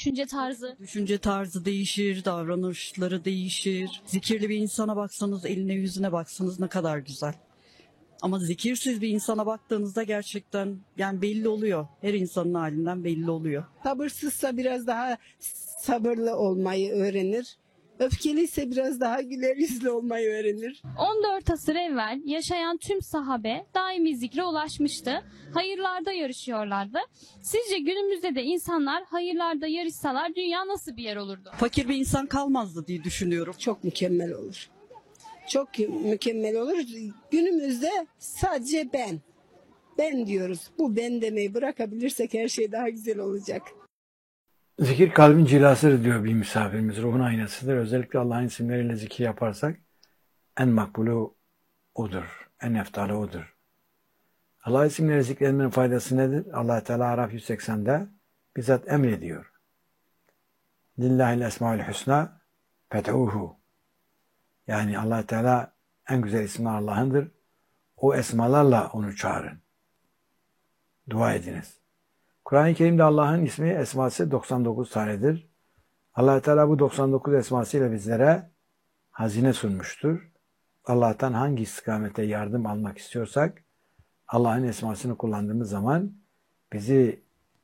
düşünce tarzı? Düşünce tarzı değişir, davranışları değişir. Zikirli bir insana baksanız, eline yüzüne baksanız ne kadar güzel. Ama zikirsiz bir insana baktığınızda gerçekten yani belli oluyor. Her insanın halinden belli oluyor. Sabırsızsa biraz daha sabırlı olmayı öğrenir. Öfkeliyse biraz daha güler yüzlü olmayı öğrenir. 14 asır evvel yaşayan tüm sahabe daimi zikre ulaşmıştı. Hayırlarda yarışıyorlardı. Sizce günümüzde de insanlar hayırlarda yarışsalar dünya nasıl bir yer olurdu? Fakir bir insan kalmazdı diye düşünüyorum. Çok mükemmel olur. Çok mükemmel olur. Günümüzde sadece ben diyoruz. Bu ben demeyi bırakabilirsek her şey daha güzel olacak. Zikir kalbin cilasıdır diyor bir misafirimiz. Ruhun aynasıdır. Özellikle Allah'ın isimleriyle zikir yaparsak en makbulü odur. En eftalı odur. Allah isimleri zikretmenin faydası nedir? Allah Teala Araf 180'de bizzat emrediyor. Lillahil esmaül husna fed'uhu. Yani Allah Teala en güzel isimler Allah'ındır. O esmalarla onu çağırın. Dua ediniz. Kur'an-ı Kerim'de Allah'ın ismi, esması 99 tanedir. Allah Teala bu 99 esmasıyla bizlere hazine sunmuştur. Allah'tan hangi istikamete yardım almak istiyorsak Allah'ın esmasını kullandığımız zaman bizi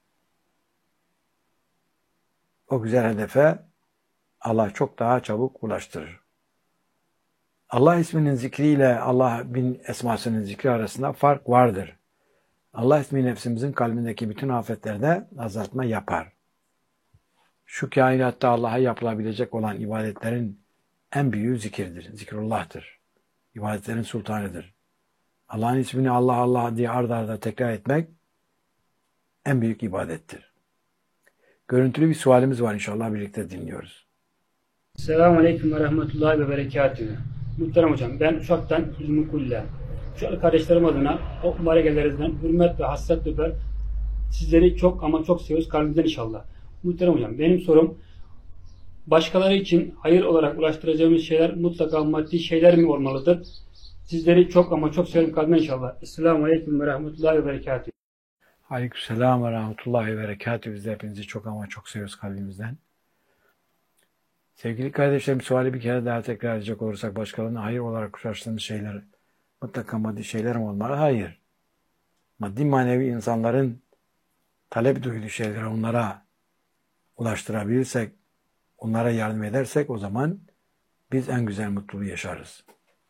o güzel hedefe Allah çok daha çabuk ulaştırır. Allah isminin zikriyle Allah'ın esmasının zikri arasında fark vardır. Allah ismi nefsimizin kalbindeki bütün afetlerde azaltma yapar. Şu kainatta Allah'a yapılabilecek olan ibadetlerin en büyüğü zikirdir. Zikrullah'tır. İbadetlerin sultanıdır. Allah'ın ismini Allah Allah diye ard arda tekrar etmek en büyük ibadettir. Görüntülü bir sualimiz var, inşallah birlikte dinliyoruz. Selamun Aleyküm ve Rahmetullahi ve Berekatühü. Muhterem Hocam, ben Uşak'tan Hüznü Kulle. Uşaklı kardeşlerim adına o mübarek ellerinizden hürmet ve hasret öper. Sizleri çok ama çok seviyoruz kalbimizden inşallah. Muhterem Hocam, benim sorum, başkaları için hayır olarak ulaştıracağımız şeyler mutlaka maddi şeyler mi olmalıdır? Sizleri çok ama çok seviyorum kalbimden inşallah. Esselamu Aleyküm ve Rahmetullahi ve Berekatühü. Aleykümselam ve Rahmetullahi ve Berekatühü. Biz de hepinizi çok ama çok seviyoruz kalbimizden. Sevgili kardeşlerim, suali bir kere daha tekrar edecek olursak, başkalarına hayır olarak ulaştığımız şeyler mutlaka maddi şeyler mi olmalı? Hayır. Maddi manevi insanların talep duyduğu şeyleri onlara ulaştırabilirsek, onlara yardım edersek o zaman biz en güzel mutluluğu yaşarız.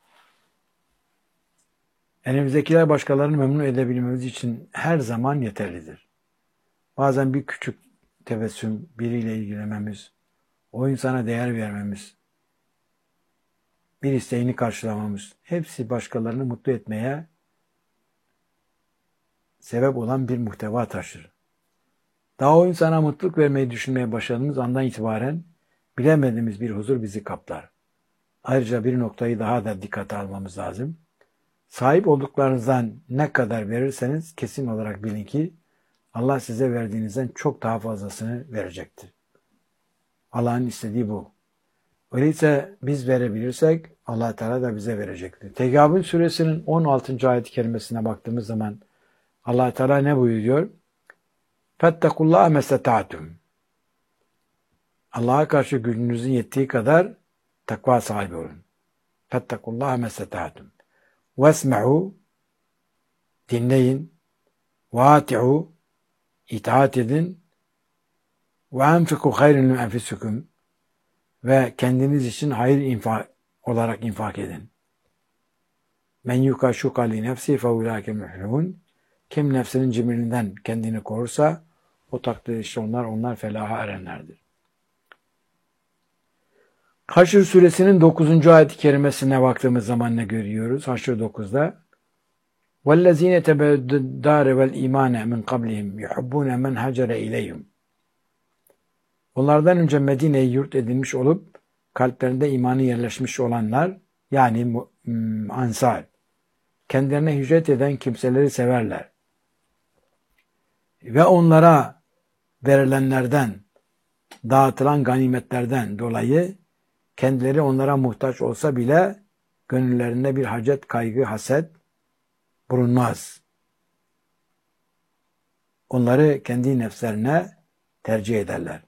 Elimizdekiler başkalarını memnun edebilmemiz için her zaman yeterlidir. Bazen bir küçük tebessüm, biriyle ilgilenmemiz, o insana değer vermemiz, bir isteğini karşılamamız, hepsi başkalarını mutlu etmeye sebep olan bir muhteva taşır. Daha o insana mutluluk vermeyi düşünmeye başladığımız andan itibaren bilemediğimiz bir huzur bizi kaplar. Ayrıca bir noktayı daha da dikkate almamız lazım. Sahip olduklarınızdan ne kadar verirseniz kesin olarak bilin ki Allah size verdiğinizden çok daha fazlasını verecektir. Allah'ın istediği bu. Öyleyse biz verebilirsek Allah Teala da bize verecektir. Tegabün suresinin 16. ayet-i kerimesine baktığımız zaman Allah Teala ne buyuruyor? Fettekullaha mestata'tum. Allah'a karşı gücünüzün yettiği kadar takva sahibi olun. Fettekullaha mestata'tum. Vesme'u, dinleyin. Vati'u, itaat edin. Ve enfiku hayrun li enfusikum, ve kendiniz için hayır olarak infak edin. Men yuka şuka li nefsi fe ulaike muhlihun. Kim nefsinin cimriliğinden kendini korursa o takdirde işte onlar felaha erenlerdir. Haşr suresinin 9. ayet-i kerimesine baktığımız zaman ne görüyoruz? Haşr 9'da وَالَّذ۪ينَ تَبَدُّ الدَّارِ وَالْا۪يمَانَ مِنْ قَبْلِهِمْ يُحُبُّونَ مَنْ هَجَرَ اِلَيْهِمْ. Onlardan önce Medine'yi yurt edinmiş olup kalplerinde imanı yerleşmiş olanlar, yani ansar, kendilerine hicret eden kimseleri severler. Ve onlara verilenlerden, dağıtılan ganimetlerden dolayı kendileri onlara muhtaç olsa bile gönüllerinde bir hacet, kaygı, haset bulunmaz. Onları kendi nefslerine tercih ederler.